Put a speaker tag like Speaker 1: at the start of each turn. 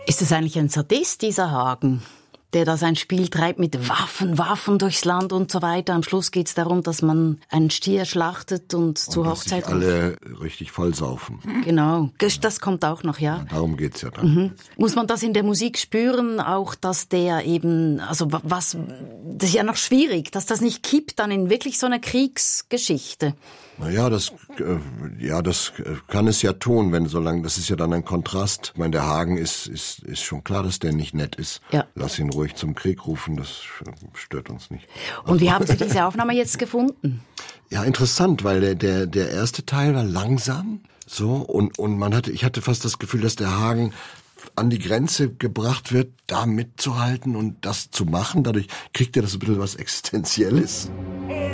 Speaker 1: Ist es eigentlich ein Sadist, dieser Hagen, der da sein Spiel treibt mit Waffen durchs Land und so weiter? Am Schluss geht es darum, dass man einen Stier schlachtet und zur Hochzeit...
Speaker 2: Dass sich alle richtig vollsaufen.
Speaker 1: Genau, das kommt auch noch, ja.
Speaker 2: Darum geht's ja dann.
Speaker 1: Muss man das in der Musik spüren, auch dass der eben, also das ist ja noch schwierig, dass das nicht kippt dann in wirklich so eine Kriegsgeschichte?
Speaker 2: Naja, das kann es ja tun, solange, das ist ja dann ein Kontrast. Ich meine, der Hagen ist schon klar, dass der nicht nett ist.
Speaker 1: Ja.
Speaker 2: Lass ihn ruhig zum Krieg rufen, das stört uns nicht.
Speaker 1: Und wie haben Sie diese Aufnahme jetzt gefunden?
Speaker 2: Ja, interessant, weil der erste Teil war langsam, so, und ich hatte fast das Gefühl, dass der Hagen an die Grenze gebracht wird, da mitzuhalten und das zu machen. Dadurch kriegt er das ein bisschen was Existenzielles.